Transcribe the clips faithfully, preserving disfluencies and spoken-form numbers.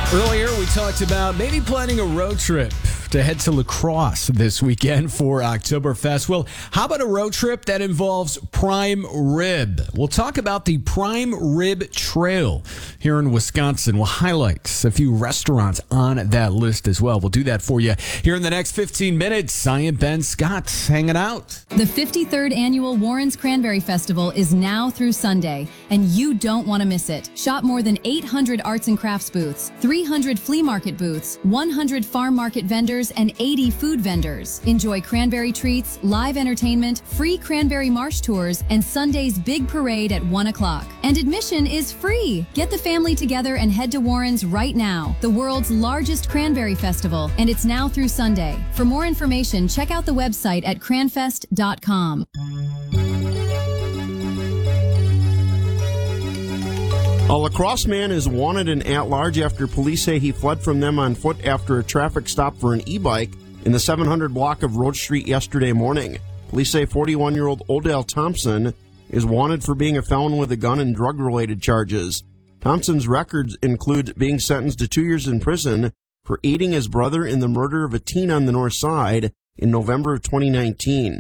Earlier, we talked about maybe planning a road trip to head to La Crosse this weekend for Oktoberfest. Well, how about a road trip that involves prime rib? We'll talk about the Prime Rib Trail here in Wisconsin. We'll highlight a few restaurants on that list as well. We'll do that for you here in the next fifteen minutes. I am Ben Scott, hanging out. The fifty-third Annual Warren's Cranberry Festival is now through Sunday, and you don't want to miss it. Shop more than eight hundred arts and crafts booths, three hundred flea market booths, one hundred farm market vendors, and eighty food vendors. Enjoy cranberry treats, live entertainment, free cranberry marsh tours, and Sunday's big parade at one o'clock. And admission is free. Get the family together and head to Warren's right now, the world's largest cranberry festival, and it's now through Sunday. For more information, check out the website at cranfest dot com. A La Crosse man is wanted and at large after police say he fled from them on foot after a traffic stop for an e-bike in the seven hundred block of Road Street yesterday morning. Police say forty-one-year-old Odell Thompson is wanted for being a felon with a gun and drug-related charges. Thompson's records include being sentenced to two years in prison for aiding his brother in the murder of a teen on the north side in November of twenty nineteen.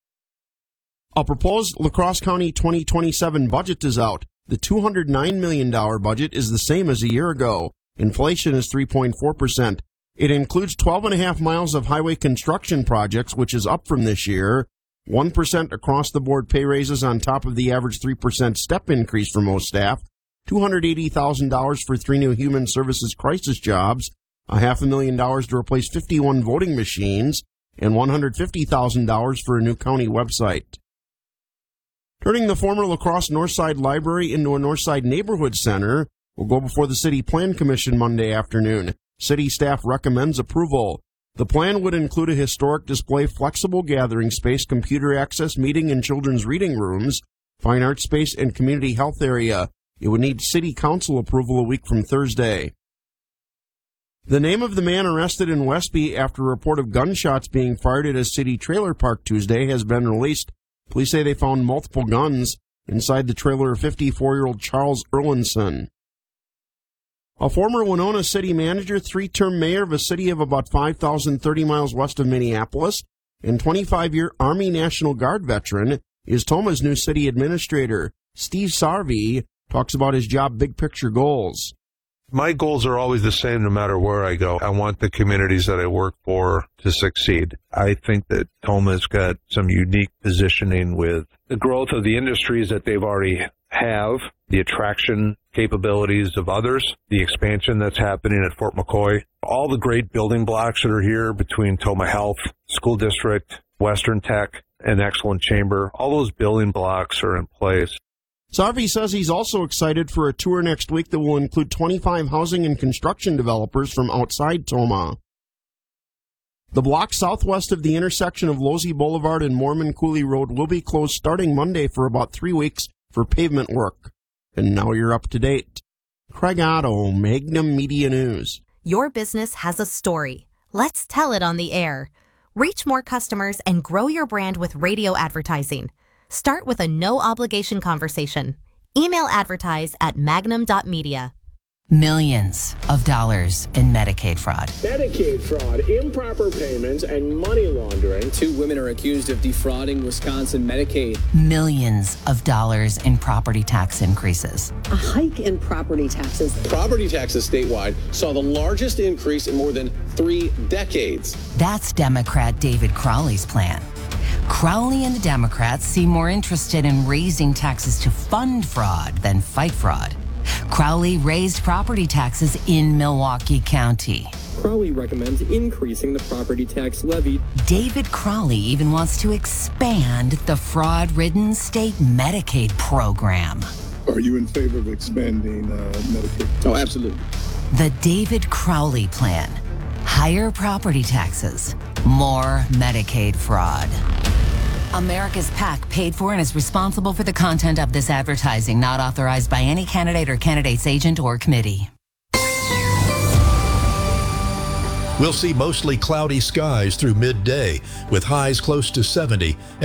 A proposed La Crosse County twenty twenty-seven budget is out. The two hundred nine million dollars budget is the same as a year ago. Inflation is three point four percent. It includes twelve and a half miles of highway construction projects, which is up from this year, one percent across-the-board pay raises on top of the average three percent step increase for most staff, two hundred eighty thousand dollars for three new human services crisis jobs, a half a million dollars to replace fifty-one voting machines, and one hundred fifty thousand dollars for a new county website. Turning the former La Crosse Northside Library into a Northside Neighborhood Center will go before the City Plan Commission Monday afternoon. City staff recommends approval. The plan would include a historic display, flexible gathering space, computer access, meeting and children's reading rooms, fine art space, and community health area. It would need City Council approval a week from Thursday. The name of the man arrested in Westby after a report of gunshots being fired at a city trailer park Tuesday has been released. Police say they found multiple guns inside the trailer of fifty-four-year-old Charles Erlinson. A former Winona city manager, three-term mayor of a city of about five thousand thirty miles west of Minneapolis, and twenty-five-year Army National Guard veteran is Toma's new city administrator. Steve Sarvey talks about his job big-picture goals. My goals are always the same no matter where I go. I want the communities that I work for to succeed. I think that Toma's got some unique positioning with the growth of the industries that they've already have, the attraction capabilities of others, the expansion that's happening at Fort McCoy, all the great building blocks that are here between Toma Health, School District, Western Tech, and Excellent Chamber. All those building blocks are in place. Sarvey says he's also excited for a tour next week that will include twenty-five housing and construction developers from outside Toma. The block southwest of the intersection of Losey Boulevard and Mormon Cooley Road will be closed starting Monday for about three weeks for pavement work. And now you're up to date. Craig Otto, Magnum Media News. Your business has a story. Let's tell it on the air. Reach more customers and grow your brand with radio advertising. Start with a no-obligation conversation. Email advertise at magnum dot media. Millions of dollars in Medicaid fraud. Medicaid fraud, improper payments, and money laundering. Two women are accused of defrauding Wisconsin Medicaid. Millions of dollars in property tax increases. A hike in property taxes. Property taxes statewide saw the largest increase in more than three decades. That's Democrat David Crowley's plan. Crowley and the Democrats seem more interested in raising taxes to fund fraud than fight fraud. Crowley raised property taxes in Milwaukee County. Crowley recommends increasing the property tax levy. David Crowley even wants to expand the fraud-ridden state Medicaid program. Are you in favor of expanding uh, Medicaid? Oh, absolutely. The David Crowley plan. Higher property taxes, more Medicaid fraud. America's PAC paid for and is responsible for the content of this advertising, not authorized by any candidate or candidate's agent or committee. We'll see mostly cloudy skies through midday with highs close to seventy.